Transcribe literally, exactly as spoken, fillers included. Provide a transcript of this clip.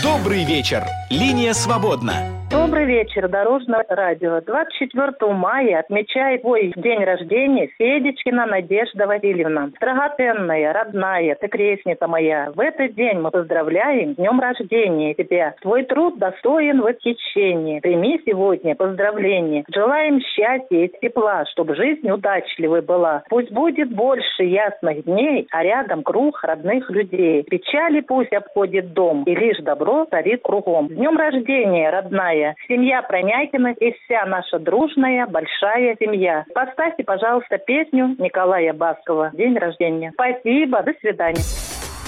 Добрый вечер. Линия свободна. Добрый вечер, Дорожное радио. двадцать четвёртого мая отмечает свой день рождения Федечкина Надежда Васильевна. Драгоценная, родная, ты крестница моя. В этот день мы поздравляем с днем рождения тебя. Твой труд достоин восхищения. Прими сегодня поздравления. Желаем счастья и тепла, чтобы жизнь удачливой была. Пусть будет больше ясных дней, а рядом круг родных людей. Печали пусть обходит дом, и лишь добро царит кругом. С днем рождения, родная! Семья Пронякиных и вся наша дружная большая семья. Поставьте, пожалуйста, песню Николая Баскова «День рождения». Спасибо, до свидания.